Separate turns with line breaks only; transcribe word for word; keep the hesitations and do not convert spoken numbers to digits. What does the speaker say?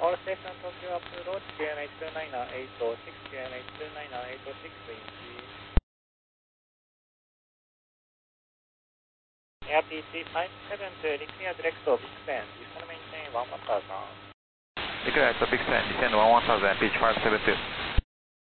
All station Tokyo approach, Q M H two nine eight oh six, Q M H two nine eight oh six, inch. Air P C five seven two, declare direct to Big Sen, descend maintain one one thousand.
Declare to Big Sen, descend one one thousand, pitch five seven two.